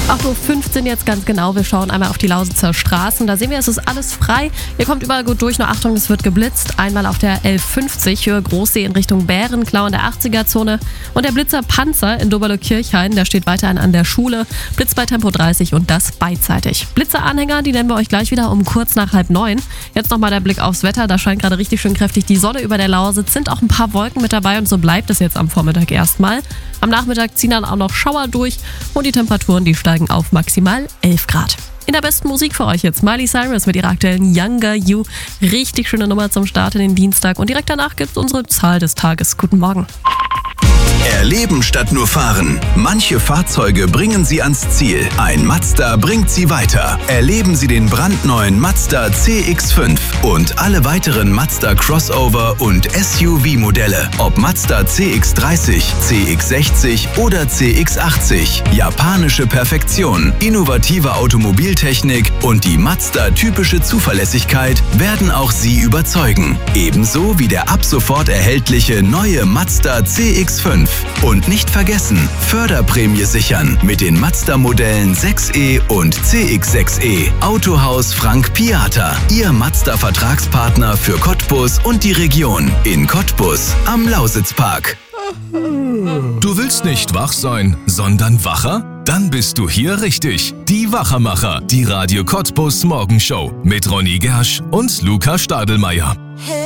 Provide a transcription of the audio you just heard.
8:15 Uhr jetzt ganz genau. Wir schauen einmal auf die Lausitzer Straßen. Da sehen wir, es ist alles frei. Ihr kommt überall gut durch. Nur Achtung, es wird geblitzt. Einmal auf der 1150 Höhe Großsee in Richtung Bärenklau in der 80er-Zone. Und der Blitzer Panzer in Doberle-Kirchhain, der steht weiterhin an der Schule. Blitzt bei Tempo 30 und das beidseitig. Blitzeranhänger, die nennen wir euch gleich wieder um kurz nach 8:30. Jetzt nochmal der Blick aufs Wetter. Da scheint gerade richtig schön kräftig die Sonne über der Lausitz. Sind auch ein paar Wolken mit dabei und so bleibt es jetzt am Vormittag erstmal. Am Nachmittag ziehen dann auch noch Schauer durch und die Temperaturen, die steigen auf maximal 11 Grad. In der besten Musik für euch jetzt Miley Cyrus mit ihrer aktuellen Younger You. Richtig schöne Nummer zum Start in den Dienstag. Und direkt danach gibt es unsere Zahl des Tages. Guten Morgen. Erleben statt nur fahren. Manche Fahrzeuge bringen Sie ans Ziel. Ein Mazda bringt Sie weiter. Erleben Sie den brandneuen Mazda CX-5 und alle weiteren Mazda Crossover und SUV-Modelle. Ob Mazda CX-30, CX-60 oder CX-80. Japanische Perfektion, innovative Automobiltechnik und die Mazda-typische Zuverlässigkeit werden auch Sie überzeugen. Ebenso wie der ab sofort erhältliche neue Mazda CX-5. Und nicht vergessen, Förderprämie sichern mit den Mazda-Modellen 6e und CX-6e. Autohaus Frank Piata, Ihr Mazda-Vertragspartner für Cottbus und die Region. In Cottbus am Lausitzpark. Du willst nicht wach sein, sondern wacher? Dann bist du hier richtig. Die Wachermacher, die Radio Cottbus Morgenshow mit Ronny Gersch und Luca Stadelmeier.